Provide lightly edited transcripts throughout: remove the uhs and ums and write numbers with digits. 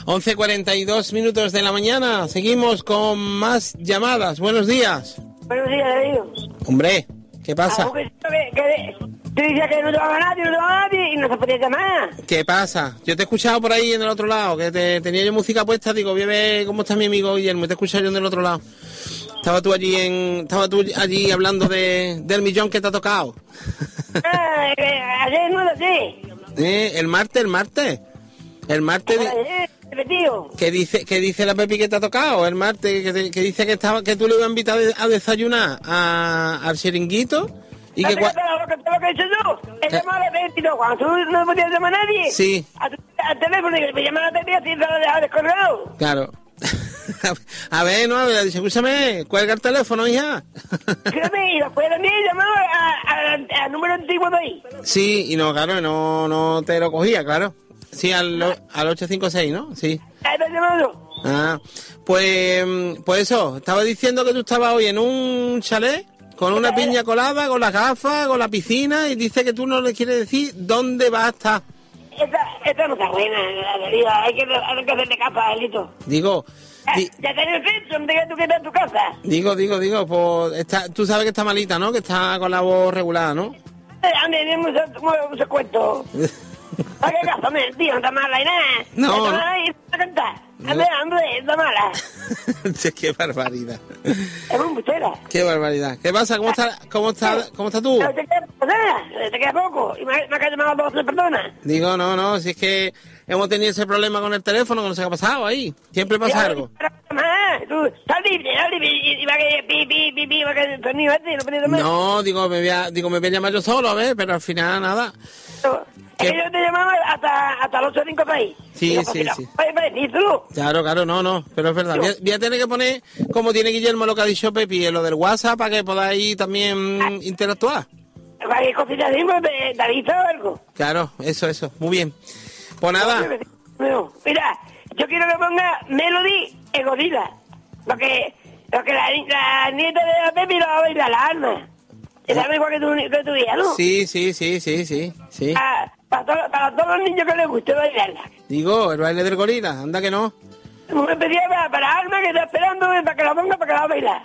11:42 minutos de la mañana. Seguimos con más llamadas. Buenos días. Buenos días, Darío. Hombre, ¿qué pasa? Tú dices que no te va a nadie y no se podía llamar. ¿Qué pasa? Yo te he escuchado por ahí en el otro lado, que tenía yo música puesta. Digo, voy a ver cómo está mi amigo Guillermo. Te he escuchado yo en el otro lado. Estabas tú allí hablando del millón que te ha tocado. Ayer no lo sé. El martes. ¿Qué dice la Pepi que te ha tocado? El martes, que dice que tú le ibas a invitar a desayunar al chiringuito. Y ¿No que te lo que he hecho yo? He llamado a la Pepi, cuando tú no podías llamar a nadie. Sí. Al teléfono, y me llaman a la Pepi y te lo dejas descolgado. Claro. A ver, no, dice, escúchame, cuelga el teléfono, hija. Y después también llamaba al número antiguo de ahí. Sí, y no, claro, no te lo cogía, claro. Sí, al 856, ¿no? Sí. Ahí te he llamado. Ah, pues eso, estaba diciendo que tú estabas hoy en un chalet con una piña colada, con las gafas, con la piscina, y dice que tú no le quieres decir dónde va a estar. Esta no está buena, hay que hacerle caso a Elito. Digo... Ya tenés fecha, ¿dónde tú quedas en tu casa? Digo, pues tú sabes que está malita, ¿no? Que está con la voz regulada, ¿no? Ande, mucho cuento. ¿Para qué caso, tío? No está mala y nada. No. Está mala y no cantar. Ande, está mala. Qué barbaridad. Es muy buchera. Qué barbaridad. ¿Qué pasa? ¿Cómo estás tú? Te queda poco. Y me ha llamado 12 personas. Digo, no, si es que hemos tenido ese problema con el teléfono, que no sé qué ha pasado ahí. Siempre pasa algo. Tú, estás libre, y va que va que sonido este, no puedes tomar. No, me voy a llamar yo solo, a ver, pero al final nada. Es que yo te llamaba hasta los 856. Sí. Claro, no, pero es verdad. Voy a tener que poner, como tiene Guillermo lo que ha dicho Pepi, en lo del WhatsApp, para que podáis también interactuar. ¿Para qué cositas así, te aviso o algo? Claro, eso, muy bien. Pues nada. Mira, yo quiero que ponga Melody en Gorila. Porque la nieta de la Pepi lo va a bailar la alma. Es algo igual que tu hija, ¿no? Sí. Para todos los niños que les guste bailarla. Digo, el baile del gorila, anda que no. Muy especial para Alma, que está esperando para que la ponga, para que la va a bailar.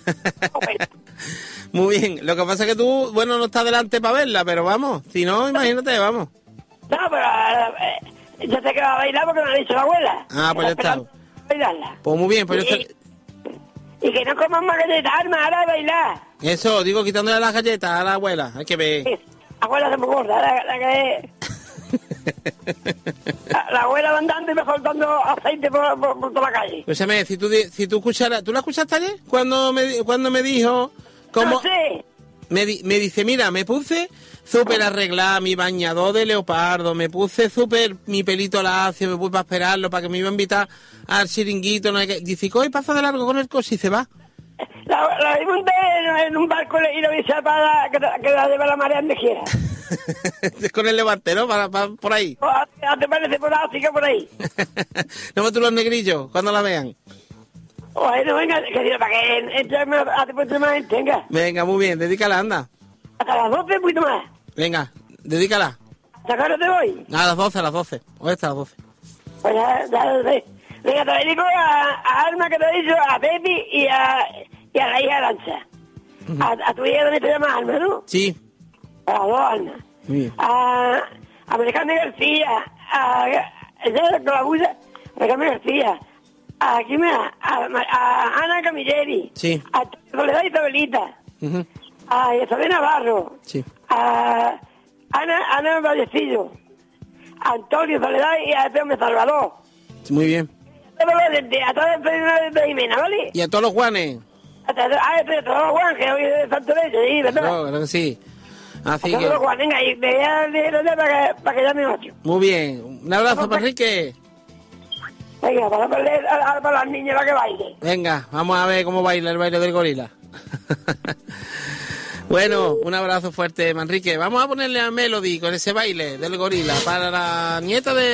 Muy bien, lo que pasa es que tú, bueno, no estás delante para verla, pero vamos, si no, imagínate, vamos. No, pero yo sé que va a bailar porque me lo ha dicho la abuela. Ah, pues ya está. Bailarla. Pues muy bien, pues y que no coman más galletas, Alma, ahora de bailar. Eso, digo, quitándole las galletas a la abuela, hay que ver. Sí, abuela se me gorda, la que... la abuela andando y me faltando aceite por toda la calle. Escúchame, si tú escucharas, ¿tú la escuchaste ayer? Cuando me dijo cómo... No sé. Me dice, mira, me puse súper arreglada, mi bañador de leopardo, me puse súper mi pelito lacio, me puse para esperarlo, para que me iba a invitar al chiringuito, no hay que... Dice, hoy pasa de largo con el coche y se va. La monté en un barco y la avisé para que la lleve la marea donde quiera. Con el levante, ¿no? Para por ahí. ¿Te parece por África, por ahí? No, tú los negrillos, cuando la vean. Bueno, venga, para que entre más gente, venga. Venga, muy bien, dedícala, anda. Hasta las 12, un poquito más. Venga, dedícala. ¿Hasta qué hora te voy? A las 12. Hoy está a las 12. Pues ya. Venga, te dedico a Alma, que te he dicho, a Pepi y a la hija Arancha. A tu hija también te llamas Alma, ¿no? Sí. A las dos Almas. Muy bien. A Alejandra García, a Alejandra García, a Ana Camilleri, sí. A Soledad Isabelita, a Isabel Navarro, sí. A Ana Vallecillo, a Antonio Soledad y a Pedro Salvador. Muy bien. A todas las personas de Jimena, ¿vale? Y a todos los Juanes. A todos los Juanes, que hoy es Santo Leche, sí, ¿verdad? Claro que sí. Así a todos los Juanes, venga, y para que llame otro. Muy bien. Un abrazo para Enrique. Venga, para las niñas para que bailen. Venga, vamos a ver cómo baila el baile del gorila. Bueno, un abrazo fuerte, Manrique. Vamos a ponerle a Melody con ese baile del gorila para la nieta de...